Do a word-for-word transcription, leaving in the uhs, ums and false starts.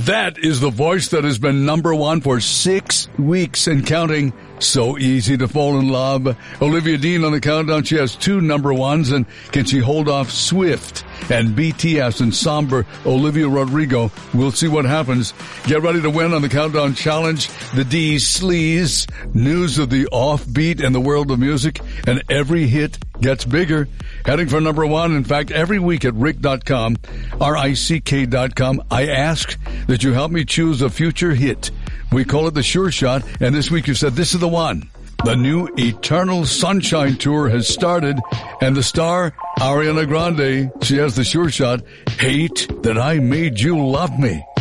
That is the voice that has been number one for six weeks and counting. So easy to fall in love. Olivia Dean on the countdown. She has two number ones, and can she hold off Swift and B T S and somber Olivia Rodrigo? We'll see what happens. Get ready to win on the Countdown Challenge. The D Sleaze, news of the offbeat and the world of music, and every hit gets bigger. Heading for number one. In fact, every week at rick dot com, R I C K dot com, I ask that you help me choose a future hit. We call it the Sure Shot, and this week you said this is the one. The new Eternal Sunshine Tour has started, and the star, Ariana Grande, she has the Sure Shot, Hate That I Made You Love Me.